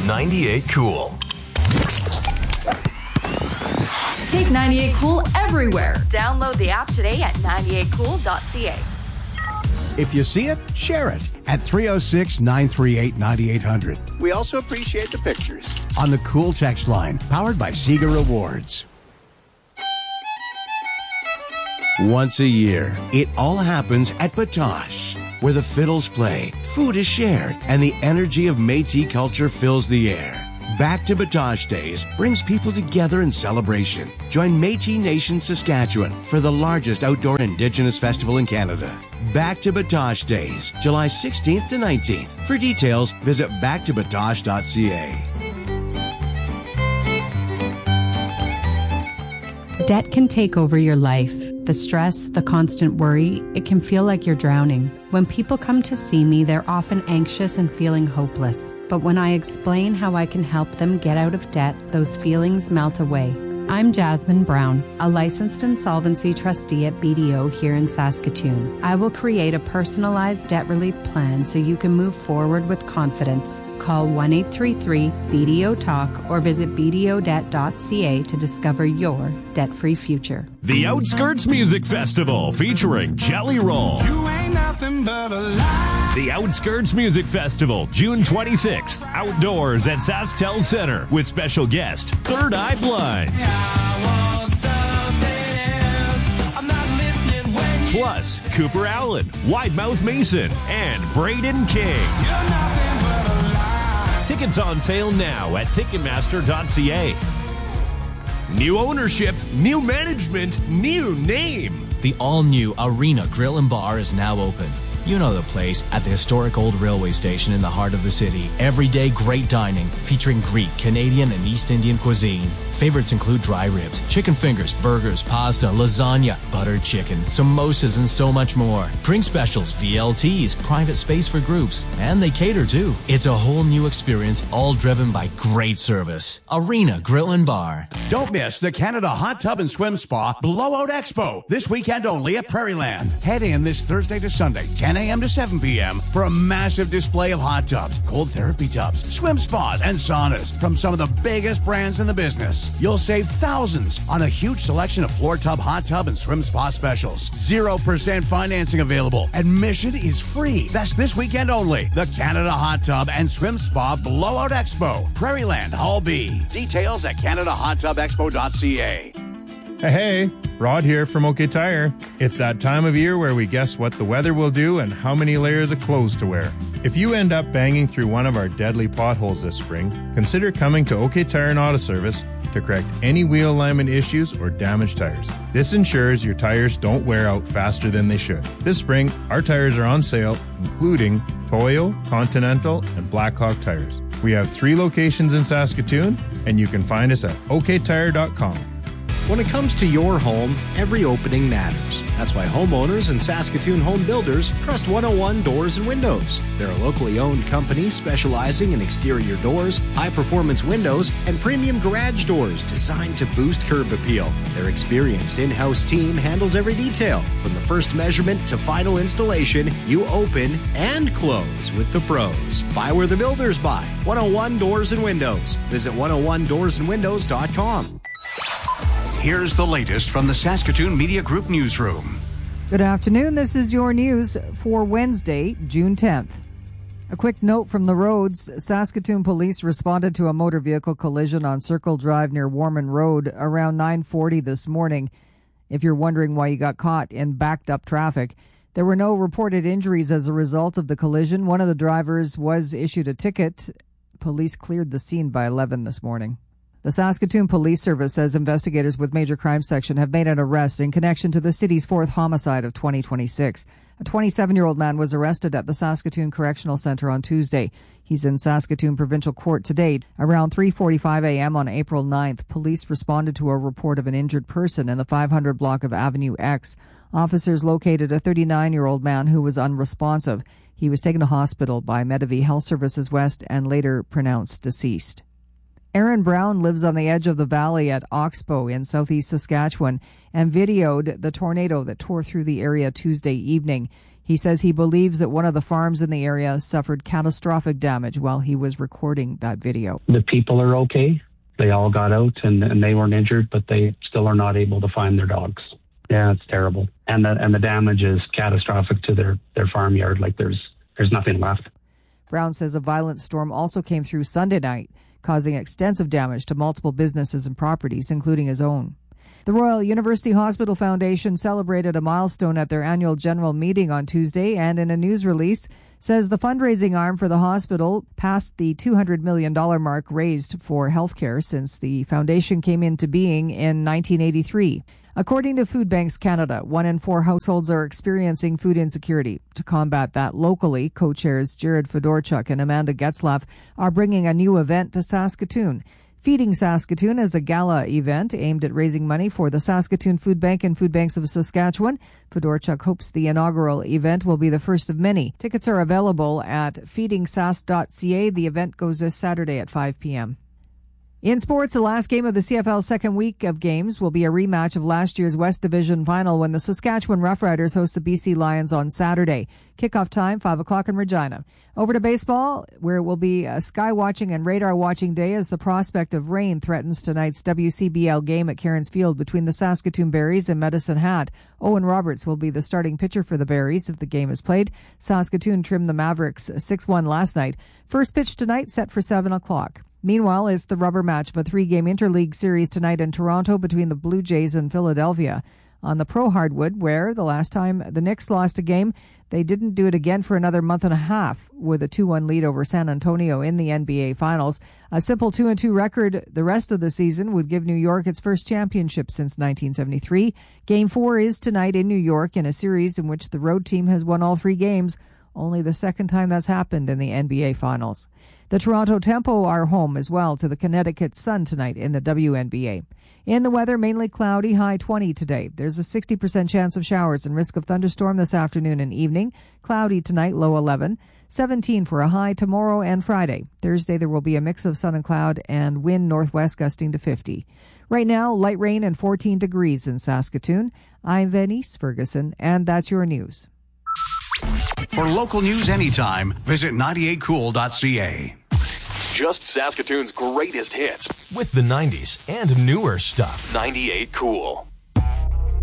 98 Cool. Take 98 Cool everywhere. Download the app today at 98cool.ca. If you see it, share it at 306-938-9800. We also appreciate the pictures on the Cool text line, powered by Sega Rewards. Once a year, it all happens at Batoche, where the fiddles play, food is shared, and the energy of Métis culture fills the air. Back to Batoche Days brings people together in celebration. Join Métis Nation Saskatchewan for the largest outdoor Indigenous festival in Canada. Back to Batoche Days, July 16th to 19th. For details, visit backtobatoche.ca. Debt can take over your life. The stress, the constant worry, it can feel like you're drowning. When people come to see me, they're often anxious and feeling hopeless. But when I explain how I can help them get out of debt, those feelings melt away. I'm Jasmine Brown, a licensed insolvency trustee at BDO here in Saskatoon. I will create a personalized debt relief plan so you can move forward with confidence. Call 1-833-BDO-TALK or visit bdodebt.ca to discover your debt-free future. The Outskirts Music Festival featuring Jelly Roll. You ain't nothing but a lie. The Outskirts Music Festival, June 26th, outdoors at SaskTel Center with special guest Third Eye Blind. Plus, Cooper Allen, Widemouth Mason, and Braden King. Tickets on sale now at Ticketmaster.ca. New ownership, new management, new name. The all-new Arena Grill and Bar is now open. You know the place, at the historic old railway station in the heart of the city. Everyday great dining, featuring Greek, Canadian, and East Indian cuisine. Favorites include dry ribs, chicken fingers, burgers, pasta, lasagna, buttered chicken, samosas, and so much more. Drink specials, VLTs, private space for groups, and they cater too. It's a whole new experience, all driven by great service. Arena Grill and Bar. Don't miss the Canada Hot Tub and Swim Spa Blowout Expo this weekend only at Prairieland. Head in this Thursday to Sunday, 10 a.m. to 7 p.m. for a massive display of hot tubs, cold therapy tubs, swim spas, and saunas from some of the biggest brands in the business. You'll save thousands on a huge selection of floor tub, hot tub, and swim spa specials. 0% financing available. Admission is free. That's this weekend only. The Canada Hot Tub and Swim Spa Blowout Expo, Prairieland, Hall B. Details at CanadaHotTubExpo.ca. Hey, Rod here from OK Tire. It's that time of year where we guess what the weather will do and how many layers of clothes to wear. If you end up banging through one of our deadly potholes this spring, consider coming to OK Tire and Auto Service to correct any wheel alignment issues or damaged tires. This ensures your tires don't wear out faster than they should. This spring, our tires are on sale, including Toyo, Continental, and Blackhawk tires. We have 3 locations in Saskatoon, and you can find us at oktire.com. When it comes to your home, every opening matters. That's why homeowners and Saskatoon home builders trust 101 Doors and Windows. They're a locally owned company specializing in exterior doors, high-performance windows, and premium garage doors designed to boost curb appeal. Their experienced in-house team handles every detail. From the first measurement to final installation, you open and close with the pros. Buy where the builders buy. 101 Doors and Windows. Visit 101doorsandwindows.com. Here's the latest from the Saskatoon Media Group newsroom. Good afternoon. This is your news for Wednesday, June 10th. A quick note from the roads. Saskatoon police responded to a motor vehicle collision on Circle Drive near Warman Road around 9:40 this morning. If you're wondering why you got caught in backed up traffic, there were no reported injuries as a result of the collision. One of the drivers was issued a ticket. Police cleared the scene by 11 this morning. The Saskatoon Police Service says investigators with Major Crime Section have made an arrest in connection to the city's 4th homicide of 2026. A 27-year-old man was arrested at the Saskatoon Correctional Centre on Tuesday. He's in Saskatoon Provincial Court today. Around 3:45 a.m. on April 9th, police responded to a report of an injured person in the 500 block of Avenue X. Officers located a 39-year-old man who was unresponsive. He was taken to hospital by Medavie Health Services West and later pronounced deceased. Aaron Brown lives on the edge of the valley at Oxbow in southeast Saskatchewan and videoed the tornado that tore through the area Tuesday evening. He says he believes that one of the farms in the area suffered catastrophic damage while he was recording that video. The people are okay. They all got out and they weren't injured, but they still are not able to find their dogs. Yeah, it's terrible. And the damage is catastrophic to their farmyard. Like there's nothing left. Brown says a violent storm also came through Sunday night, causing extensive damage to multiple businesses and properties, including his own. The Royal University Hospital Foundation celebrated a milestone at their annual general meeting on Tuesday, and in a news release says the fundraising arm for the hospital passed the $200 million mark raised for healthcare since the foundation came into being in 1983. According to Food Banks Canada, 1 in 4 households are experiencing food insecurity. To combat that locally, co-chairs Jared Fedorchuk and Amanda Getzlaff are bringing a new event to Saskatoon. Feeding Saskatoon is a gala event aimed at raising money for the Saskatoon Food Bank and Food Banks of Saskatchewan. Fedorchuk hopes the inaugural event will be the first of many. Tickets are available at feedingsask.ca. The event goes this Saturday at 5 p.m. In sports, the last game of the CFL's second week of games will be a rematch of last year's West Division final when the Saskatchewan Roughriders host the BC Lions on Saturday. Kickoff time, 5 o'clock in Regina. Over to baseball, where it will be a sky watching and radar watching day as the prospect of rain threatens tonight's WCBL game at Cairns Field between the Saskatoon Berries and Medicine Hat. Owen Roberts will be the starting pitcher for the Berries if the game is played. Saskatoon trimmed the Mavericks 6-1 last night. First pitch tonight set for 7 o'clock. Meanwhile, it's the rubber match of a 3-game interleague series tonight in Toronto between the Blue Jays and Philadelphia. On the pro hardwood, where the last time the Knicks lost a game, they didn't do it again for another month and a half with a 2-1 lead over San Antonio in the NBA Finals. A simple 2-2 record the rest of the season would give New York its first championship since 1973. Game 4 is tonight in New York in a series in which the road team has won all 3 games, only the second time that's happened in the NBA Finals. The Toronto Tempo are home as well to the Connecticut Sun tonight in the WNBA. In the weather, mainly cloudy, high 20 today. There's a 60% chance of showers and risk of thunderstorm this afternoon and evening. Cloudy tonight, low 11. 17 for a high tomorrow and Friday. Thursday, there will be a mix of sun and cloud and wind northwest gusting to 50. Right now, light rain and 14 degrees in Saskatoon. I'm Venice Ferguson, and that's your news. For local news anytime, visit 98cool.ca. Just Saskatoon's greatest hits with the 90s and newer stuff. 98 Cool.